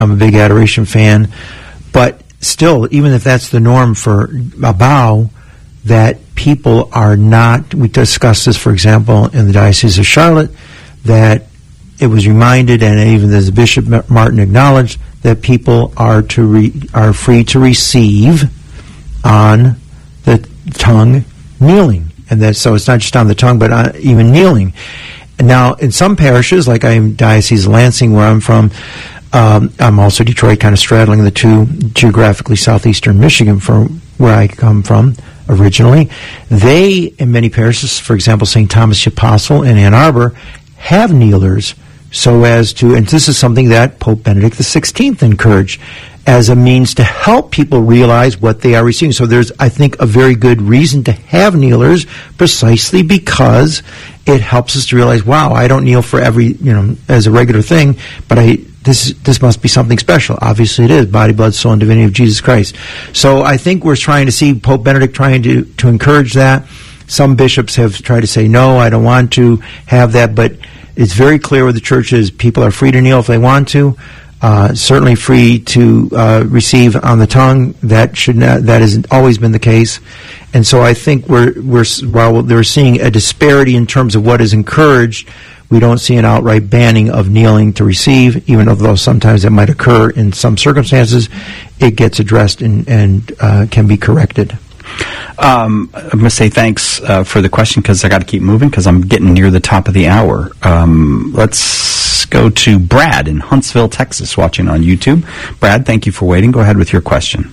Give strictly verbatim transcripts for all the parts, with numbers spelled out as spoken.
I'm a big adoration fan. But still, even if that's the norm for a bow, that people are not, we discussed this, for example, in the Diocese of Charlotte, that it was reminded, and even as Bishop Martin acknowledged, that people are to re, are free to receive on the tongue kneeling. And that, so it's not just on the tongue, but on, even kneeling. Now, in some parishes, like I'm Diocese of Lansing, where I'm from, um, I'm also Detroit, kind of straddling the two, geographically southeastern Michigan, from where I come from originally. They, in many parishes, for example, Saint Thomas the Apostle in Ann Arbor, have kneelers, so as to, and this is something that Pope Benedict the sixteenth encouraged, as a means to help people realize what they are receiving. So there's, I think, a very good reason to have kneelers, precisely because it helps us to realize, wow, I don't kneel for every, you know, as a regular thing, but I this this must be something special. Obviously it is, body, blood, soul, and divinity of Jesus Christ. So I think we're trying to see Pope Benedict trying to, to encourage that. Some bishops have tried to say, no, I don't want to have that, but it's very clear where the Church is. People are free to kneel if they want to. Uh, certainly free to uh, receive on the tongue. That should not, that has always been the case. And so I think we're we're while they're seeing a disparity in terms of what is encouraged, we don't see an outright banning of kneeling to receive, even though sometimes that might occur in some circumstances. It gets addressed and, and uh, can be corrected. Um, I'm going to say thanks uh, for the question, because I got to keep moving because I'm getting near the top of the hour. Um, let's go to Brad in Huntsville, Texas, watching on YouTube. Brad, thank you for waiting. Go ahead with your question.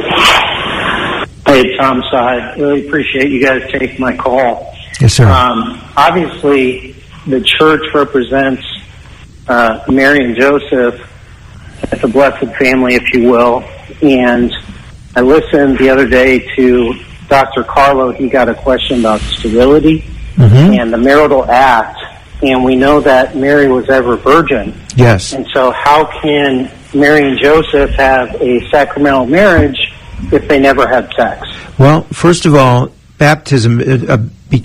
Hey, Tom Side. Really appreciate you guys taking my call. Yes, sir. Um, obviously, the Church represents uh, Mary and Joseph as a blessed family, if you will, and I listened the other day to Doctor Carlo. He got a question about sterility mm-hmm. and the marital act, and we know that Mary was ever virgin. Yes. And so how can Mary and Joseph have a sacramental marriage if they never had sex? Well, first of all, baptism uh,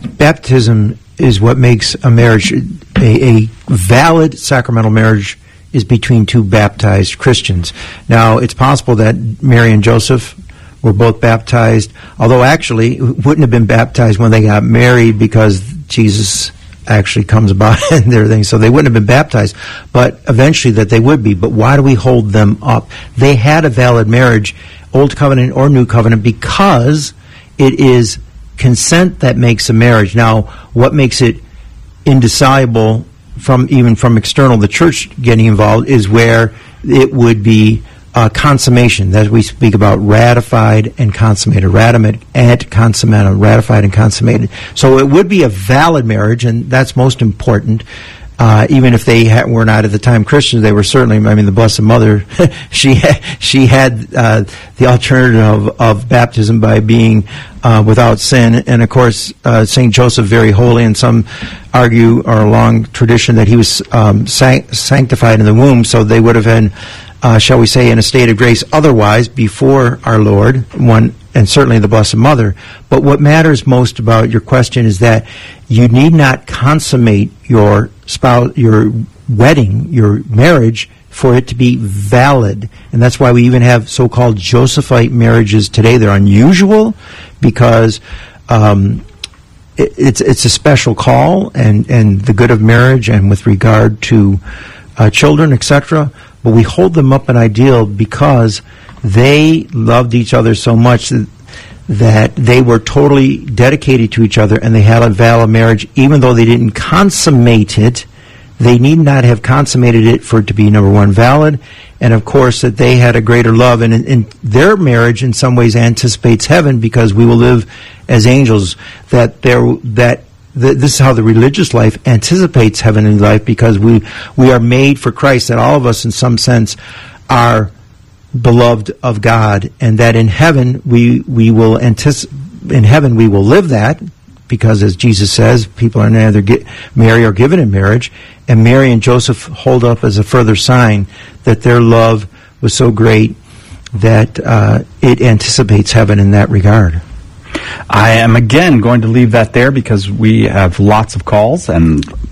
baptism is what makes a marriage, a, a valid sacramental marriage is between two baptized Christians. Now, it's possible that Mary and Joseph were both baptized, although actually wouldn't have been baptized when they got married, because Jesus actually comes about and everything, so they wouldn't have been baptized, but eventually that they would be. But why do we hold them up? They had a valid marriage, Old Covenant or New Covenant, because it is consent that makes a marriage. Now, what makes it indissoluble from even from external, the Church getting involved, is where it would be uh, consummation, that we speak about ratified and consummated, ratimate and consummated, ratified and consummated. So it would be a valid marriage, and that's most important. Uh, even if they ha- were not at the time Christians, they were certainly, I mean, the Blessed Mother, she ha- she had uh, the alternative of, of baptism by being uh, without sin. And, of course, uh, Saint Joseph, very holy, and some argue, or a long tradition, that he was um, san- sanctified in the womb, so they would have been, uh, shall we say, in a state of grace otherwise before our Lord, one, and certainly the Blessed Mother. But what matters most about your question is that you need not consummate your spouse, your wedding, your marriage, for it to be valid. And that's why we even have so-called Josephite marriages today. They're unusual because um, it, it's it's a special call, and, and the good of marriage, and with regard to uh, children, et cetera. But we hold them up an ideal because they loved each other so much that, that they were totally dedicated to each other, and they had a valid marriage. Even though they didn't consummate it, they need not have consummated it for it to be, number one, valid, and of course that they had a greater love, and in, in their marriage in some ways anticipates heaven, because we will live as angels. That there, that the, this is how the religious life anticipates heavenly life, because we we are made for Christ. That all of us, in some sense, are beloved of God, and that in heaven we we will anticipate. In heaven we will live that, because as Jesus says, people are neither get, marry or given in marriage, and Mary and Joseph hold up as a further sign that their love was so great that uh, it anticipates heaven in that regard. I am again going to leave that there because we have lots of calls, and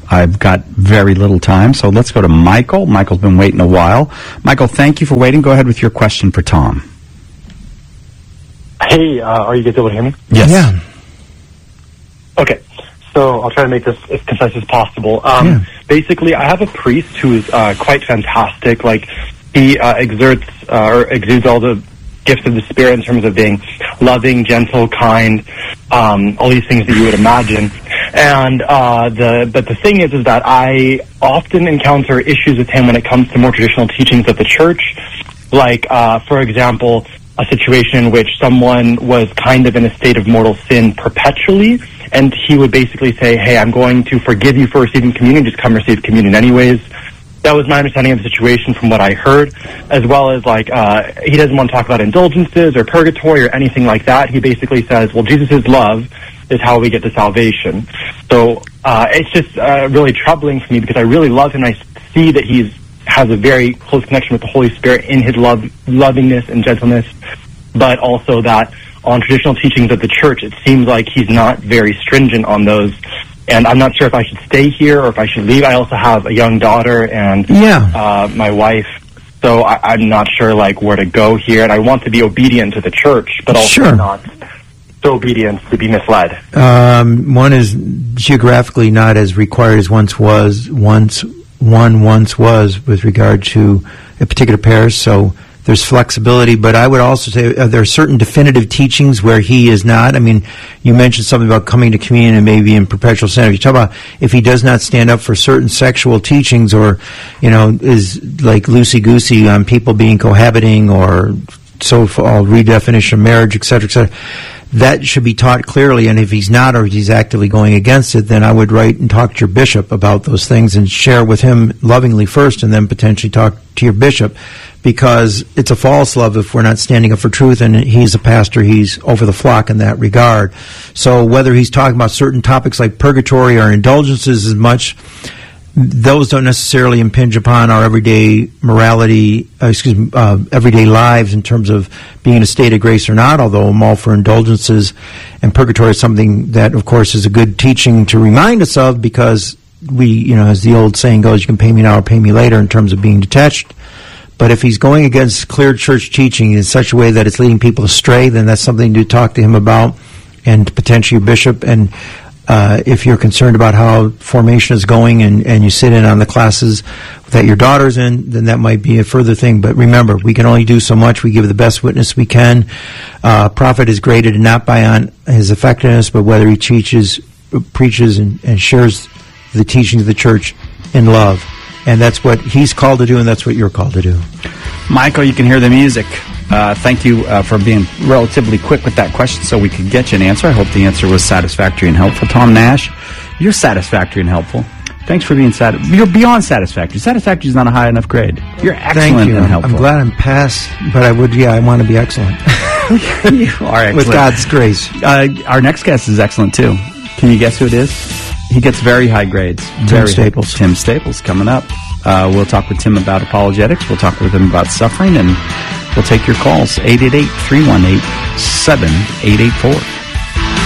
I've got very little time, so let's go to Michael. Michael's been waiting a while. Michael, thank you for waiting. Go ahead with your question for Tom. Hey, uh, are you guys able to hear me? Yes. Yeah. Okay, so I'll try to make this as concise as possible. Um, Yeah. Basically, I have a priest who is uh, quite fantastic. Like, he uh, exerts uh, or exudes all the gifts of the Spirit in terms of being loving, gentle, kind, um, all these things that you would imagine. And uh, the but the thing is, is that I often encounter issues with him when it comes to more traditional teachings of the church. Like, uh, for example, a situation in which someone was kind of in a state of mortal sin perpetually, and he would basically say, hey, I'm going to forgive you for receiving communion, just come receive communion anyways. That was my understanding of the situation from what I heard, as well as, like, uh, he doesn't want to talk about indulgences or purgatory or anything like that. He basically says, well, Jesus' love is how we get to salvation. So uh, it's just uh, really troubling for me because I really love him. I see that he's has a very close connection with the Holy Spirit in his love, lovingness and gentleness, but also that on traditional teachings of the church, it seems like he's not very stringent on those. And I'm not sure if I should stay here or if I should leave. I also have a young daughter and Yeah. uh, my wife, so I, I'm not sure like where to go here. And I want to be obedient to the church, but also Sure. not so obedient to be misled. Um, one is geographically not as required as once was, once one once was with regard to a particular parish, so there's flexibility, but I would also say uh, there are certain definitive teachings where he is not. I mean, you mentioned something about coming to communion and maybe in perpetual sin. If you talk about if he does not stand up for certain sexual teachings or, you know, is like loosey-goosey on people being cohabiting or so-called redefinition of marriage, et cetera, et cetera, that should be taught clearly, and if he's not or if he's actively going against it, then I would write and talk to your bishop about those things and share with him lovingly first and then potentially talk to your bishop, because it's a false love if we're not standing up for truth, and he's a pastor, he's over the flock in that regard. So whether he's talking about certain topics like purgatory or indulgences as much, those don't necessarily impinge upon our everyday morality, uh, excuse me, uh, everyday lives in terms of being in a state of grace or not, although I'm all for indulgences, and purgatory is something that, of course, is a good teaching to remind us of, because we, you know, as the old saying goes, you can pay me now or pay me later in terms of being detached. But if he's going against clear church teaching in such a way that it's leading people astray, then that's something to talk to him about, and potentially your bishop. And Uh, if you're concerned about how formation is going and, and you sit in on the classes that your daughter's in, then that might be a further thing. But remember, we can only do so much. We give the best witness we can. Uh, prophet is graded not by on his effectiveness, but whether he teaches, preaches, and, and shares the teachings of the church in love. And that's what he's called to do, and that's what you're called to do. Michael, you can hear the music. Uh, thank you uh, for being relatively quick with that question so we could get you an answer. I hope the answer was satisfactory and helpful. Tom Nash, you're satisfactory and helpful. Thanks for being sat. You're beyond satisfactory. Satisfactory is not a high enough grade. You're excellent Thank you. and helpful. I'm glad I'm past, but I would, yeah, I want to be excellent. You are excellent. With God's grace. Uh, our next guest is excellent, too. Can you guess who it is? He gets very high grades. Tim very Staples. High. Tim Staples coming up. Uh, we'll talk with Tim about apologetics. We'll talk with him about suffering, and we'll take your calls. eight eight eight, three one eight, seven eight eight four.